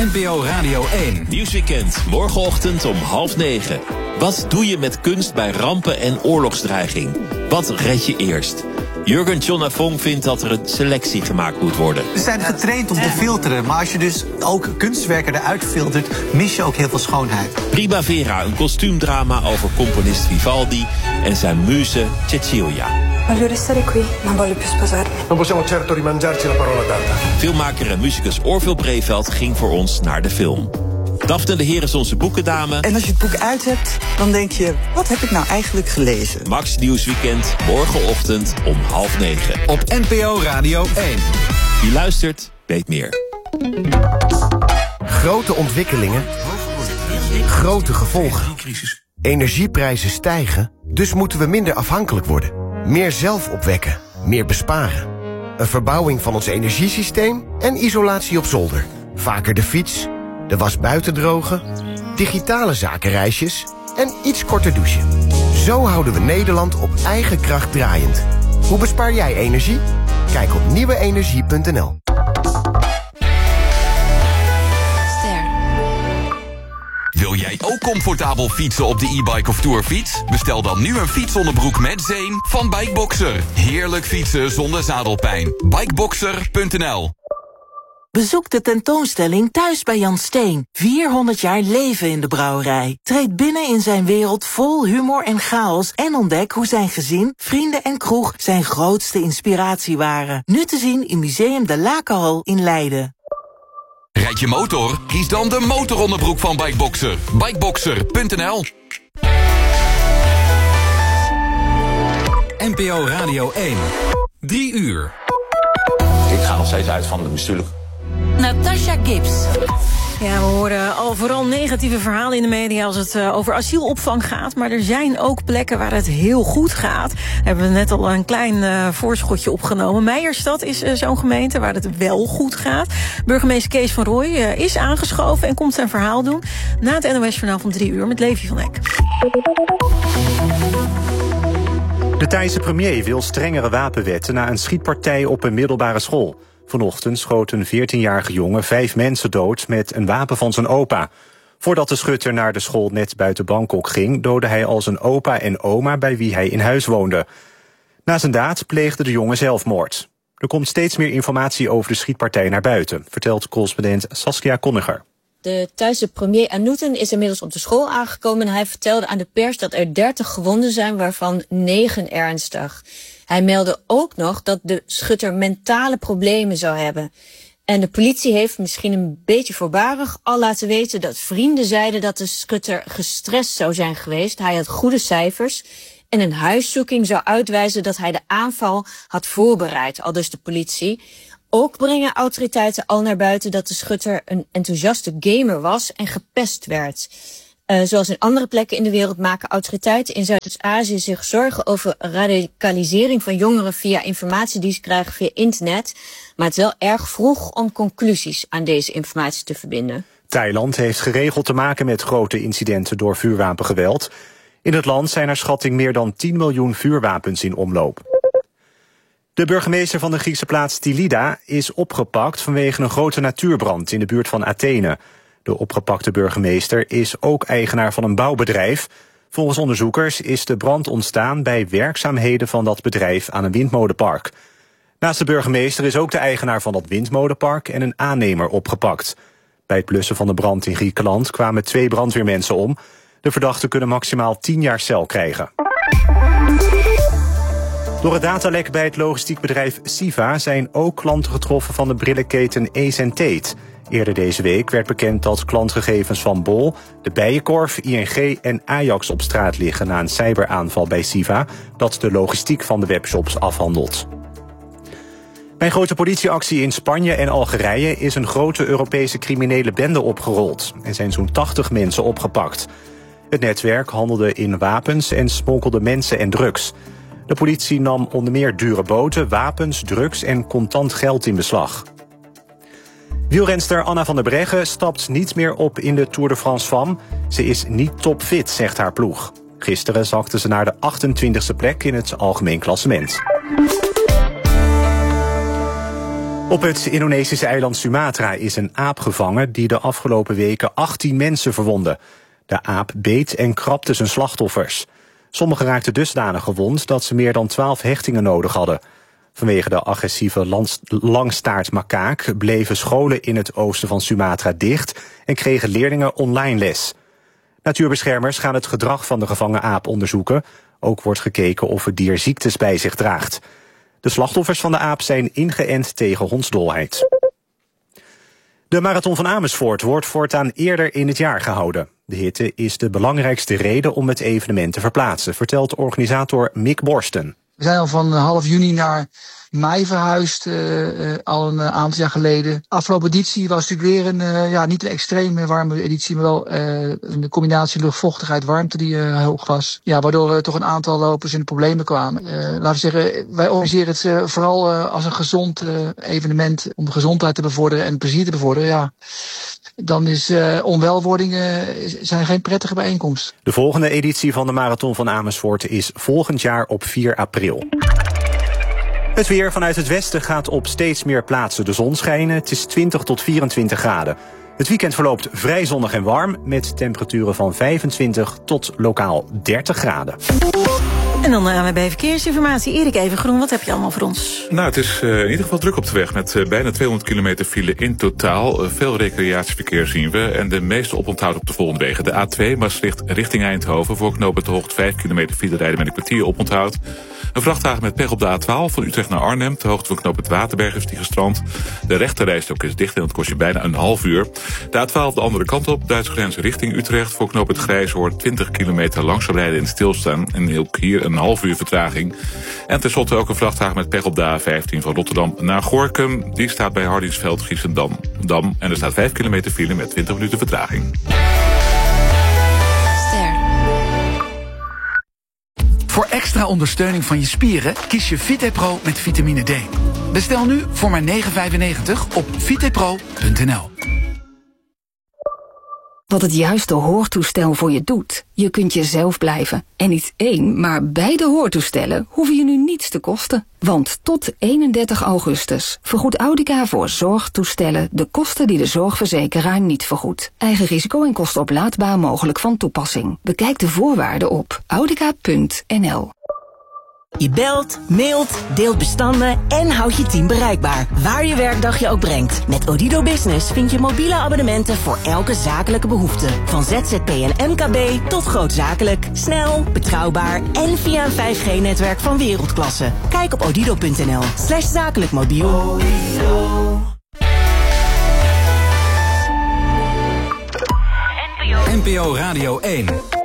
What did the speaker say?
NPO Radio 1. Nieuwsweekend, morgenochtend om 8:30. Wat doe je met kunst bij rampen en oorlogsdreiging? Wat red je eerst? Jurgen Chonafong vindt dat er een selectie gemaakt moet worden. We zijn getraind om te filteren, maar als je dus ook kunstwerken eruit filtert, mis je ook heel veel schoonheid. Primavera, een kostuumdrama over componist Vivaldi en zijn muze Cecilia. Voglio restare qui, non voglio più sposarmi. Non possiamo certo rimangiarci la parola data. Filmmaker en muzikus Orville Breveld ging voor ons naar de film. Daphne de Heer is onze boekendame. En als je het boek uit hebt, dan denk je, wat heb ik nou eigenlijk gelezen? Max Nieuwsweekend, morgenochtend om 8:30. Op NPO Radio 1. Wie luistert, weet meer. Grote ontwikkelingen, grote gevolgen. Energieprijzen stijgen, dus moeten we minder afhankelijk worden. Meer zelf opwekken, meer besparen. Een verbouwing van ons energiesysteem en isolatie op zolder. Vaker de fiets, de was buiten drogen, digitale zakenreisjes en iets korter douchen. Zo houden we Nederland op eigen kracht draaiend. Hoe bespaar jij energie? Kijk op nieuweenergie.nl. Wil jij ook comfortabel fietsen op de e-bike of tourfiets? Bestel dan nu een fietsonderbroek met zeem van Bikeboxer. Heerlijk fietsen zonder zadelpijn. Bikeboxer.nl. Bezoek de tentoonstelling Thuis bij Jan Steen. 400 jaar leven in de brouwerij. Treed binnen in zijn wereld vol humor en chaos en ontdek hoe zijn gezin, vrienden en kroeg zijn grootste inspiratie waren. Nu te zien in Museum de Lakenhal in Leiden. Rijd je motor? Kies dan de motoronderbroek van Bikeboxer. Bikeboxer.nl. NPO Radio 1. 3 uur. Ik ga nog steeds uit van de bestuurlijke. Natasha Gibbs. Ja, we horen al vooral negatieve verhalen in de media als het over asielopvang gaat. Maar er zijn ook plekken waar het heel goed gaat. Daar hebben we net al een klein voorschotje opgenomen. Meijerstad is zo'n gemeente waar het wel goed gaat. Burgemeester Kees van Rooij is aangeschoven en komt zijn verhaal doen. Na het NOS-journaal van 3 uur met Levi van Eck. De Thaise premier wil strengere wapenwetten na een schietpartij op een middelbare school. Vanochtend schoot een 14-jarige jongen 5 mensen dood met een wapen van zijn opa. Voordat de schutter naar de school net buiten Bangkok ging, doodde hij al zijn opa en oma bij wie hij in huis woonde. Na zijn daad pleegde de jongen zelfmoord. Er komt steeds meer informatie over de schietpartij naar buiten, vertelt correspondent Saskia Konniger. De Thaise premier Anutin is inmiddels op de school aangekomen en hij vertelde aan de pers dat er 30 gewonden zijn, waarvan 9 ernstig. Hij meldde ook nog dat de schutter mentale problemen zou hebben. En de politie heeft, misschien een beetje voorbarig, al laten weten dat vrienden zeiden dat de schutter gestrest zou zijn geweest. Hij had goede cijfers en een huiszoeking zou uitwijzen dat hij de aanval had voorbereid, aldus de politie. Ook brengen autoriteiten al naar buiten dat de schutter een enthousiaste gamer was en gepest werd. Zoals in andere plekken in de wereld maken autoriteiten in Zuidoost-Azië zich zorgen over radicalisering van jongeren via informatie die ze krijgen via internet. Maar het is wel erg vroeg om conclusies aan deze informatie te verbinden. Thailand heeft geregeld te maken met grote incidenten door vuurwapengeweld. In het land zijn naar schatting meer dan 10 miljoen vuurwapens in omloop. De burgemeester van de Griekse plaats Tilida is opgepakt vanwege een grote natuurbrand in de buurt van Athene. De opgepakte burgemeester is ook eigenaar van een bouwbedrijf. Volgens onderzoekers is de brand ontstaan bij werkzaamheden van dat bedrijf aan een windmolenpark. Naast de burgemeester is ook de eigenaar van dat windmolenpark en een aannemer opgepakt. Bij het blussen van de brand in Griekenland kwamen 2 brandweermensen om. De verdachten kunnen maximaal 10 jaar cel krijgen. Door het datalek bij het logistiekbedrijf Siva zijn ook klanten getroffen van de brillenketen Ace & Tate. Eerder deze week werd bekend dat klantgegevens van Bol, de Bijenkorf, ING en Ajax op straat liggen na een cyberaanval bij Siva, dat de logistiek van de webshops afhandelt. Bij een grote politieactie in Spanje en Algerije is een grote Europese criminele bende opgerold. Er zijn zo'n 80 mensen opgepakt. Het netwerk handelde in wapens en smokkelde mensen en drugs. De politie nam onder meer dure boten, wapens, drugs en contant geld in beslag. Wielrenster Anna van der Breggen stapt niet meer op in de Tour de France Femmes. Ze is niet topfit, zegt haar ploeg. Gisteren zakte ze naar de 28e plek in het algemeen klassement. Op het Indonesische eiland Sumatra is een aap gevangen die de afgelopen weken 18 mensen verwondde. De aap beet en krabde zijn slachtoffers. Sommigen raakten dusdanig gewond dat ze meer dan 12 hechtingen nodig hadden. Vanwege de agressieve langstaartmakaak bleven scholen in het oosten van Sumatra dicht en kregen leerlingen online les. Natuurbeschermers gaan het gedrag van de gevangen aap onderzoeken. Ook wordt gekeken of het dier ziektes bij zich draagt. De slachtoffers van de aap zijn ingeënt tegen hondsdolheid. De Marathon van Amersfoort wordt voortaan eerder in het jaar gehouden. De hitte is de belangrijkste reden om het evenement te verplaatsen, vertelt organisator Mick Borsten. We zijn al van half juni naar mei verhuisd, al een aantal jaar geleden. Afgelopen editie was natuurlijk weer niet een extreem warme editie, maar wel een combinatie luchtvochtigheid, warmte die hoog was. Ja, waardoor toch een aantal lopers in de problemen kwamen. Laten we zeggen, wij organiseren het vooral als een gezond evenement om de gezondheid te bevorderen en het plezier te bevorderen. Ja. Dan is onwelwordingen zijn geen prettige bijeenkomst. De volgende editie van de Marathon van Amersfoort is volgend jaar op 4 april. Het weer vanuit het westen gaat op steeds meer plaatsen de zon schijnen. Het is 20 tot 24 graden. Het weekend verloopt vrij zonnig en warm met temperaturen van 25 tot lokaal 30 graden. En dan de ANWB Verkeersinformatie. Erik Evengroen, wat heb je allemaal voor ons? Nou, het is in ieder geval druk op de weg met bijna 200 kilometer file in totaal. Veel recreatieverkeer zien we en de meeste oponthoud op de volgende wegen. De A2 Maastricht richting Eindhoven. Voor knooppunt De Hoogte 5 kilometer file rijden met een kwartier oponthoud. Een vrachtwagen met pech op de A12 van Utrecht naar Arnhem. Ter hoogte van knooppunt Waterberg is die gestrand. De rechterrijstok is dicht en dat kost je bijna een half uur. De A12 de andere kant op, Duitse grens richting Utrecht. Voor knooppunt Grijshoort 20 kilometer langzaam rijden en stilstaan. En ook hier een half uur vertraging. En tenslotte ook een vrachtwagen met pech op de A15 van Rotterdam naar Gorinchem. Die staat bij Hardingsveld, Giessendam. En er staat 5 kilometer file met 20 minuten vertraging. Voor extra ondersteuning van je spieren kies je VitePro met vitamine D. Bestel nu voor maar €9,95 op vitepro.nl. Wat het juiste hoortoestel voor je doet. Je kunt jezelf blijven. En niet 1, maar beide hoortoestellen hoeven je nu niets te kosten. Want tot 31 augustus vergoedt Audica voor zorgtoestellen de kosten die de zorgverzekeraar niet vergoedt. Eigen risico en kosten oplaadbaar mogelijk van toepassing. Bekijk de voorwaarden op audica.nl. Je belt, mailt, deelt bestanden en houdt je team bereikbaar. Waar je werkdag je ook brengt. Met Odido Business vind je mobiele abonnementen voor elke zakelijke behoefte. Van ZZP en MKB tot grootzakelijk. Snel, betrouwbaar en via een 5G-netwerk van wereldklasse. Kijk op odido.nl/zakelijk mobiel. NPO Radio 1.